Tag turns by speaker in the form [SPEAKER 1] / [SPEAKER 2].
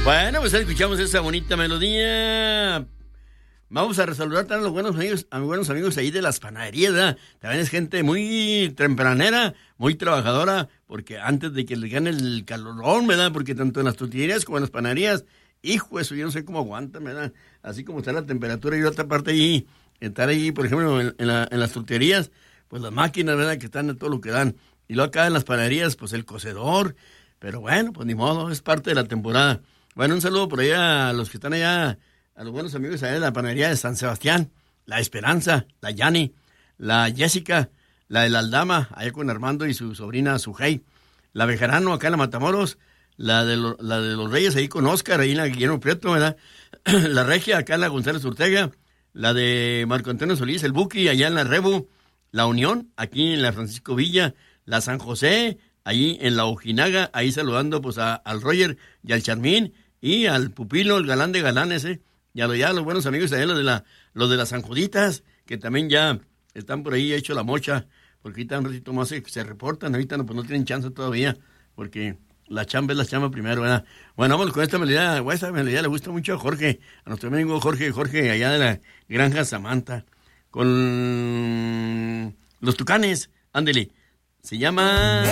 [SPEAKER 1] Bueno, pues escuchamos esa bonita melodía. Vamos a saludar a los buenos amigos ahí de las panaderías, ¿verdad? También es gente muy tempranera, muy trabajadora, porque antes de que les gane el calorón, ¿verdad? Porque tanto en las tortillerías como en las panaderías, hijo, eso yo no sé cómo aguantan, ¿verdad? Así como está la temperatura y otra parte ahí, estar ahí, por ejemplo, en las tortillerías, pues las máquinas, ¿verdad? Que están de todo lo que dan. Y luego acá en las panaderías, pues el cocedor. Pero bueno, pues ni modo, es parte de la temporada. Bueno, un saludo por allá a los que están allá, a los buenos amigos allá de la panadería de San Sebastián, la Esperanza, la Yani, la Jessica, la de la Aldama, allá con Armando y su sobrina Sujei, la Bejarano acá en la Matamoros, la de los Reyes ahí con Oscar, ahí en la Guillermo Prieto, ¿verdad? La Regia acá en la González Ortega, la de Marco Antonio Solís, el Buki, allá en la Rebu, la Unión, aquí en la Francisco Villa, la San José, ahí en la Ojinaga, ahí saludando pues al Roger y al Charmín, y al Pupilo, el galán de galanes, y a los buenos amigos también, los de las San Juditas, que también ya están por ahí hecho la mocha, porque ahorita un ratito más se reportan, ahorita no, pues no tienen chance todavía, porque la chamba es la chamba primero, ¿verdad? Bueno, vamos con esta melodía le gusta mucho a Jorge, a nuestro amigo Jorge, allá de la Granja Samantha, con los Tucanes, ándele, se llama...